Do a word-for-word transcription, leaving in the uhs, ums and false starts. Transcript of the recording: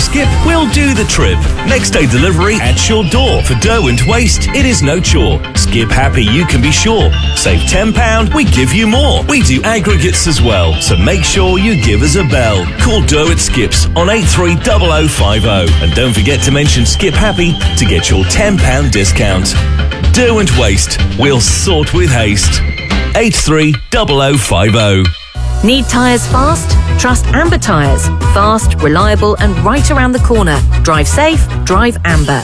Skip, we'll do the trip. Next day delivery at your door. For dough and waste, it is no chore. Skip Happy, you can be sure. Save ten pounds, we give you more. We do aggregates as well, so make sure you give us a bell. Call Dough at Skips on eight three zero zero five zero. And don't forget to mention Skip Happy to get your ten pounds discount. Dough and waste, we'll sort with haste. eight three zero zero five zero. Need tyres fast? Trust Amber Tyres. Fast, reliable and right around the corner. Drive safe, drive Amber.